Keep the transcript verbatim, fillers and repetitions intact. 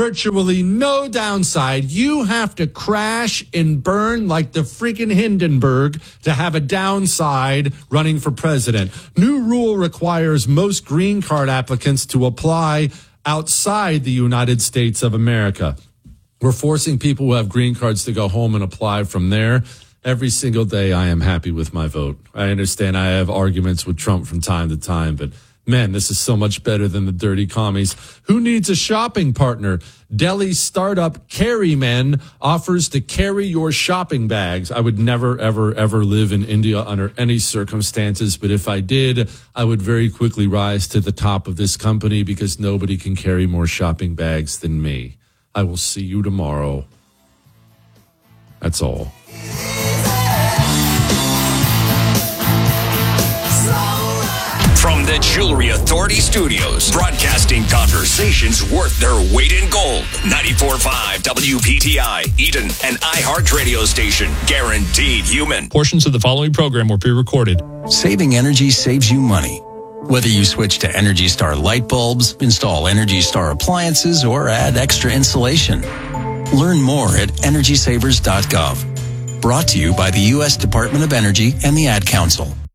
virtually no downside. You have to crash and burn like the freaking Hindenburg to have a downside running for president. New rule requires most green card applicants to apply outside the United States of America. We're forcing people who have green cards to go home and apply from there. Every single day, I am happy with my vote. I understand I have arguments with Trump from time to time, but man, this is so much better than the dirty commies. Who needs a shopping partner? Delhi startup Carrymen offers to carry your shopping bags. I would never, ever, ever live in India under any circumstances, but if I did, I would very quickly rise to the top of this company because nobody can carry more shopping bags than me. I will see you tomorrow. That's all. From the Jewelry Authority Studios, broadcasting conversations worth their weight in gold. ninety-four point five W P T I, Eden, an iHeart radio station. Guaranteed human. Portions of the following program were pre-recorded. Saving energy saves you money. Whether you switch to Energy Star light bulbs, install Energy Star appliances, or add extra insulation. Learn more at energy savers dot gov. Brought to you by the U S Department of Energy and the Ad Council.